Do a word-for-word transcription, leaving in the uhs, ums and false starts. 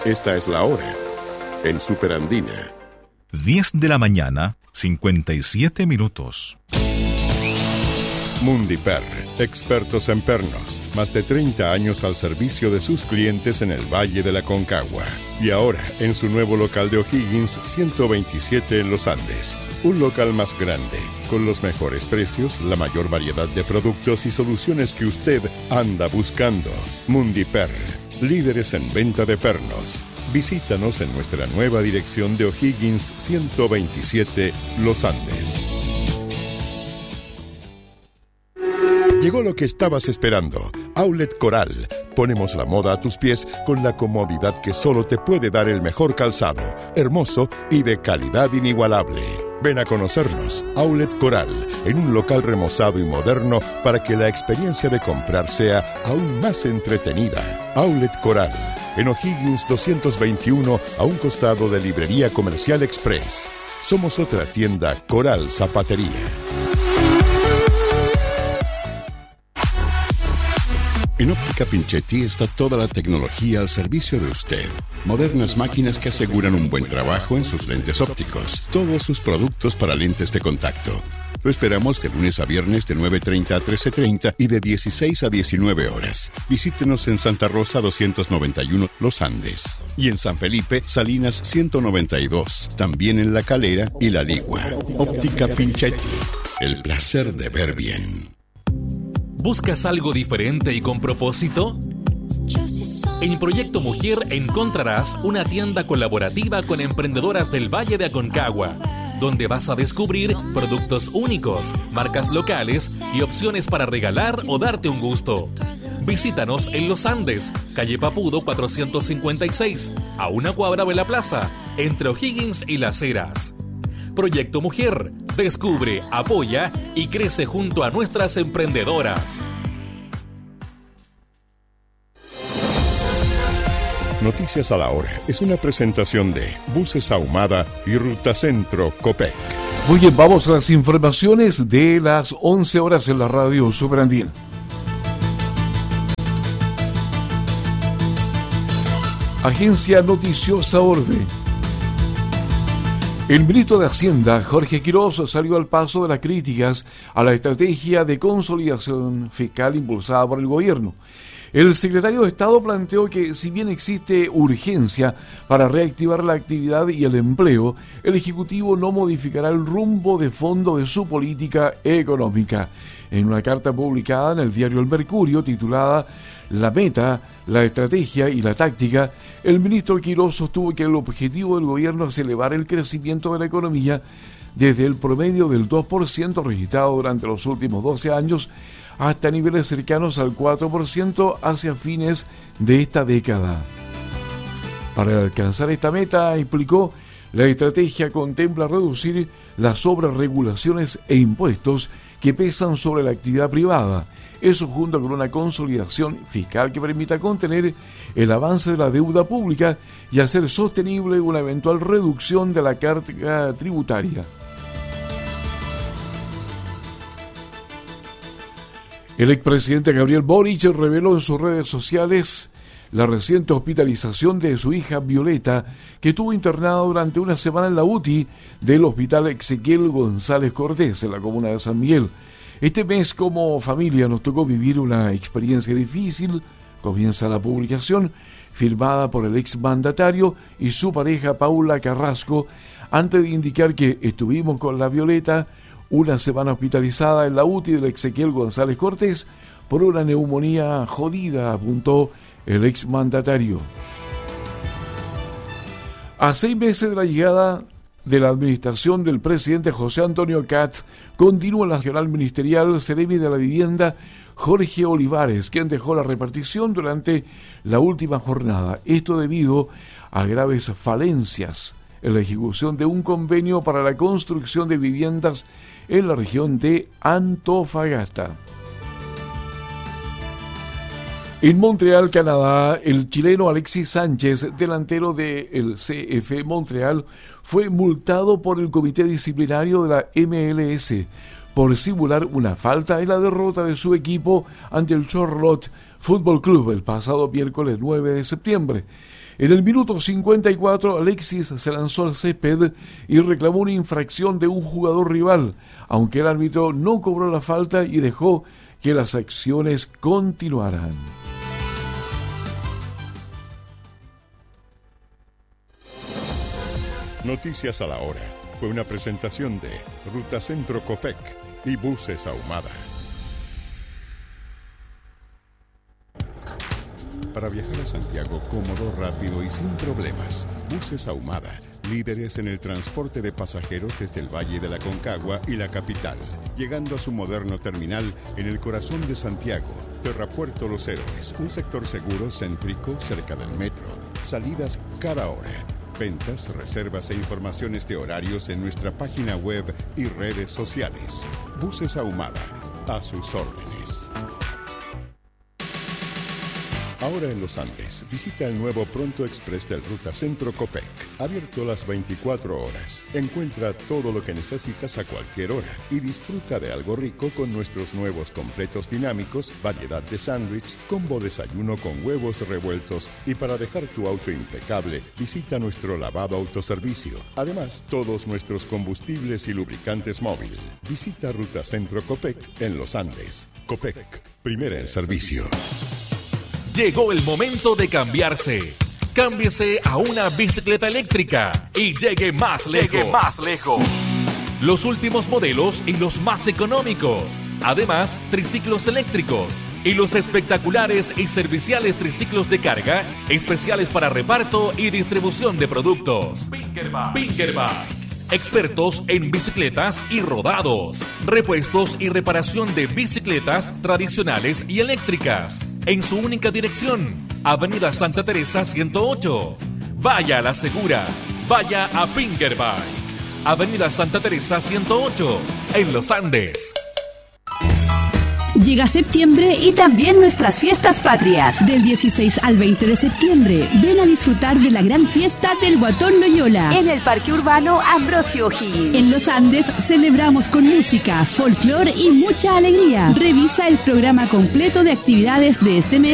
Esta es la hora en Superandina. diez de la mañana, cincuenta y siete minutos. Mundiper, expertos en pernos, más de treinta años al servicio de sus clientes en el Valle de la Concagua. Y ahora, en su nuevo local de O'Higgins, ciento veintisiete en Los Andes. Un local más grande, con los mejores precios, la mayor variedad de productos y soluciones que usted anda buscando. Mundiper, líderes en venta de pernos. Visítanos en nuestra nueva dirección de O'Higgins ciento veintisiete, Los Andes. Llegó lo que estabas esperando. Outlet Coral. Ponemos la moda a tus pies con la comodidad que solo te puede dar el mejor calzado, hermoso y de calidad inigualable. Ven a conocernos, Outlet Coral, en un local remozado y moderno para que la experiencia de comprar sea aún más entretenida. Outlet Coral, en O'Higgins doscientos veintiuno, a un costado de Librería Comercial Express. Somos otra tienda Coral Zapatería. En Óptica Pinchetti está toda la tecnología al servicio de usted. Modernas máquinas que aseguran un buen trabajo en sus lentes ópticos. Todos sus productos para lentes de contacto. Lo esperamos de lunes a viernes de nueve treinta a trece treinta y de dieciséis a diecinueve horas. Visítenos en Santa Rosa doscientos noventa y uno, Los Andes. Y en San Felipe, Salinas ciento noventa y dos. También en La Calera y La Ligua. Óptica Pinchetti. El placer de ver bien. ¿Buscas algo diferente y con propósito? En Proyecto Mujer encontrarás una tienda colaborativa con emprendedoras del Valle de Aconcagua, donde vas a descubrir productos únicos, marcas locales y opciones para regalar o darte un gusto. Visítanos en Los Andes, calle Papudo cuatrocientos cincuenta y seis, a una cuadra de la plaza, entre O'Higgins y Las Heras. Proyecto Mujer, descubre, apoya y crece junto a nuestras emprendedoras. Noticias a la hora es una presentación de Buses Ahumada y Ruta Centro Copec. Muy bien, vamos a las informaciones de las once horas en la radio Superandina. Agencia Noticiosa Orbe. El ministro de Hacienda, Jorge Quiroz, salió al paso de las críticas a la estrategia de consolidación fiscal impulsada por el gobierno. El secretario de Estado planteó que, si bien existe urgencia para reactivar la actividad y el empleo, el Ejecutivo no modificará el rumbo de fondo de su política económica. En una carta publicada en el diario El Mercurio, titulada La meta, la estrategia y la táctica, el ministro Quiroz sostuvo que el objetivo del gobierno es elevar el crecimiento de la economía desde el promedio del dos por ciento registrado durante los últimos doce años hasta niveles cercanos al cuatro por ciento hacia fines de esta década. Para alcanzar esta meta, explicó, la estrategia contempla reducir las sobreregulaciones e impuestos que pesan sobre la actividad privada. Eso junto con una consolidación fiscal que permita contener el avance de la deuda pública y hacer sostenible una eventual reducción de la carga tributaria. El expresidente Gabriel Boric reveló en sus redes sociales la reciente hospitalización de su hija Violeta, que estuvo internada durante una semana en la U T I del Hospital Ezequiel González Cortés, en la comuna de San Miguel. Este mes, como familia, nos tocó vivir una experiencia difícil. Comienza la publicación, firmada por el exmandatario y su pareja Paula Carrasco, antes de indicar que estuvimos con la Violeta una semana hospitalizada en la U T I del Ezequiel González Cortés por una neumonía jodida, apuntó el exmandatario. A seis meses de la llegada de la administración del presidente José Antonio Katz, continúa la nacional ministerial Seremi de la Vivienda Jorge Olivares, quien dejó la repartición durante la última jornada. Esto debido a graves falencias en la ejecución de un convenio para la construcción de viviendas en la región de Antofagasta. En Montreal, Canadá, el chileno Alexis Sánchez, delantero del C F Montreal, fue multado por el Comité Disciplinario de la M L S por simular una falta en la derrota de su equipo ante el Charlotte Football Club el pasado miércoles nueve de septiembre. En el minuto cincuenta y cuatro, Alexis se lanzó al césped y reclamó una infracción de un jugador rival, aunque el árbitro no cobró la falta y dejó que las acciones continuaran. Noticias a la hora. Fue una presentación de Ruta Centro Copec y Buses Ahumada. Para viajar a Santiago cómodo, rápido y sin problemas, Buses Ahumada, líderes en el transporte de pasajeros desde el Valle de la Aconcagua y la capital, llegando a su moderno terminal en el corazón de Santiago, Terrapuerto Los Héroes, un sector seguro, céntrico, cerca del metro, salidas cada hora. Ventas, reservas e informaciones de horarios en nuestra página web y redes sociales. Buses Ahumada, a sus órdenes. Ahora en Los Andes, visita el nuevo Pronto Express del Ruta Centro Copec, abierto las veinticuatro horas. Encuentra todo lo que necesitas a cualquier hora y disfruta de algo rico con nuestros nuevos completos dinámicos, variedad de sándwich, combo desayuno con huevos revueltos y para dejar tu auto impecable, visita nuestro lavado autoservicio. Además, todos nuestros combustibles y lubricantes móvil. Visita Ruta Centro Copec en Los Andes. Copec, primera en servicio. Llegó el momento de cambiarse. Cámbiese a una bicicleta eléctrica y llegue más lejos. Llegue más lejos. Los últimos modelos y los más económicos. Además, triciclos eléctricos y los espectaculares y serviciales triciclos de carga, especiales para reparto y distribución de productos. Pinkerbike. Pinkerbike. Expertos en bicicletas y rodados, repuestos y reparación de bicicletas tradicionales y eléctricas, en su única dirección, Avenida Santa Teresa ciento ocho. Vaya a la segura, vaya a Pinkerbike, Avenida Santa Teresa ciento ocho, en Los Andes. Llega septiembre y también nuestras fiestas patrias. Del dieciséis al veinte de septiembre, ven a disfrutar de la gran fiesta del Guatón Loyola en el Parque Urbano Ambrosio O'Higgins. En Los Andes celebramos con música, folclore y mucha alegría. Revisa el programa completo de actividades de este mes